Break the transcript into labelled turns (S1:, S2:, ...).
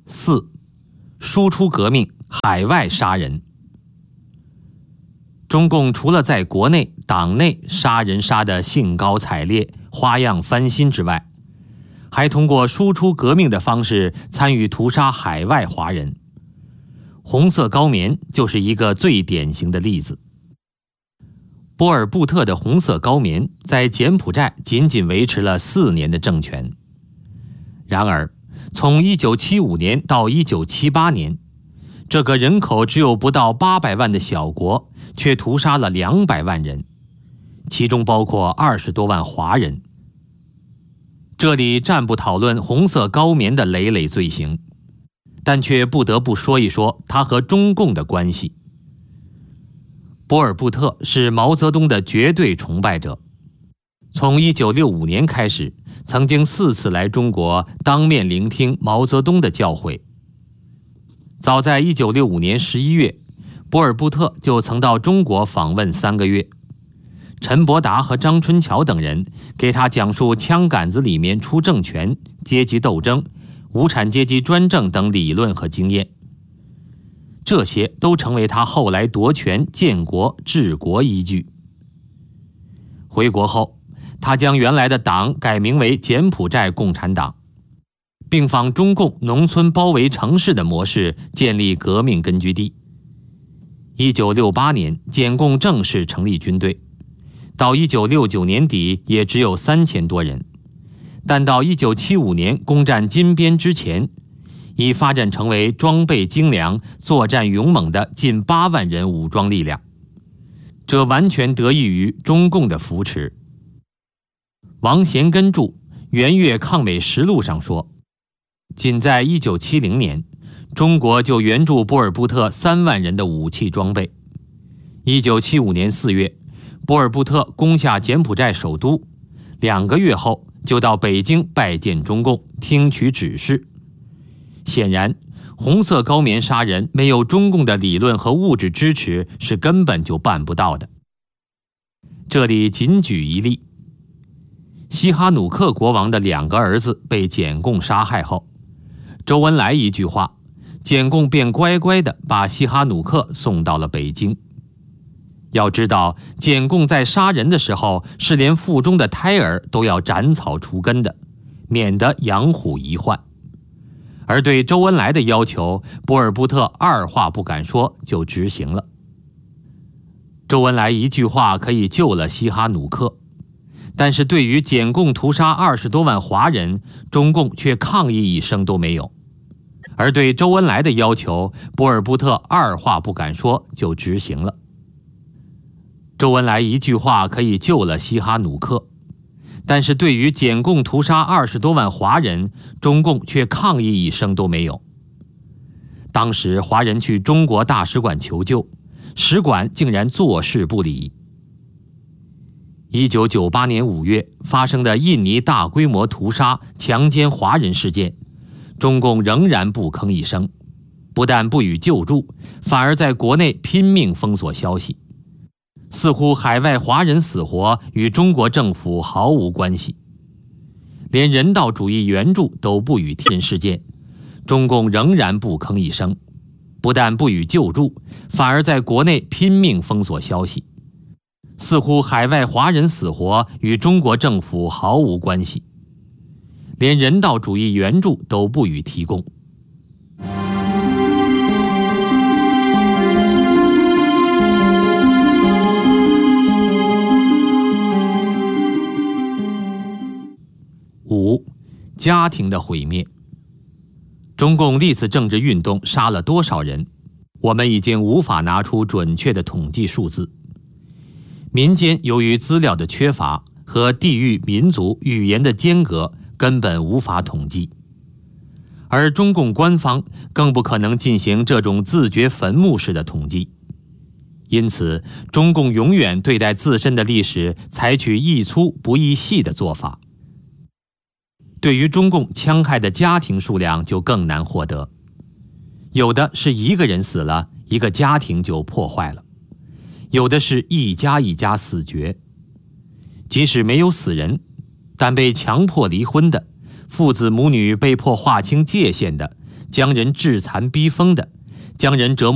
S1: 4. 输出革命，海外杀人。中共除了在国内党内杀人杀得兴高采烈、花样翻新之外，还通过输出革命的方式参与屠杀海外华人。红色高棉就是一个最典型的例子。波尔布特的红色高棉在柬埔寨仅仅维持了4年的政权。然而，从1975年到1978年，这个人口只有不到800万的小国，却屠杀了200万人，其中包括20多万华人。这里暂不讨论红色高棉的累累罪行，但却不得不说一说它和中共的关系。波尔布特是毛泽东的绝对崇拜者，从1965年开始，曾经4次来中国当面聆听毛泽东的教诲。早在1965年11月，波尔布特就曾到中国访问3个月。陈伯达和张春桥等人给他讲述枪杆子里面出政权、阶级斗争、无产阶级专政等理论和经验，这些都成为他后来夺权、建国、治国依据。回国后，他将原来的党改名为柬埔寨共产党，并仿中共农村包围城市的模式建立革命根据地。1968年，柬共正式成立军队，到1969年底也只有3000多人，但到1975年攻占金边之前，已发展成为装备精良、作战勇猛的近8万人武装力量。这完全得益于中共的扶持。王贤根著《援越抗美实录》上说，仅在1970年，中国就援助波尔布特3万人的武器装备。1975年4月，波尔布特攻下柬埔寨首都，2个月后就到北京拜见中共，听取指示。显然，红色高棉杀人没有中共的理论和物质支持是根本就办不到的。这里仅举一例，西哈努克国王的2个儿子被柬共杀害后，周恩来一句话，柬共便乖乖地把西哈努克送到了北京。要知道，柬共在杀人的时候是连腹中的胎儿都要斩草除根的，免得养虎遗患。而对周恩来的要求，波尔布特二话不敢说就执行了。周恩来一句话可以救了西哈努克，但是对于柬共屠杀20多万华人，中共却抗议一声都没有。而对周恩来的要求，波尔布特二话不敢说就执行了。周恩来一句话可以救了西哈努克，但是对于柬共屠杀20多万华人，中共却抗议一声都没有。当时华人去中国大使馆求救，使馆竟然坐视不理。1998年5月发生的印尼大规模屠杀、强奸华人事件，中共仍然不吭一声，不但不予救助，反而在国内拼命封锁消息，似乎海外华人死活与中国政府毫无关系。连人道主义援助都不予提事件，中共仍然不吭一声，不但不予救助，反而在国内拼命封锁消息，似乎海外华人死活与中国政府毫无关系。连人道主义援助都不予提供。5. 家庭的毁灭。中共历次政治运动杀了多少人，我们已经无法拿出准确的统计数字。民间由于资料的缺乏和地域、民族、语言的间隔，根本无法统计。而中共官方更不可能进行这种自掘坟墓式的统计。因此，中共永远对待自身的历史采取易粗不易细的做法。对于中共戕害的家庭数量就更难获得，有的是一个人死了，一个家庭就破坏了；有的是一家一家死绝。即使没有死人，但被强迫离婚的，父子母女被迫划清界限的， 将人致残逼疯的，将人折磨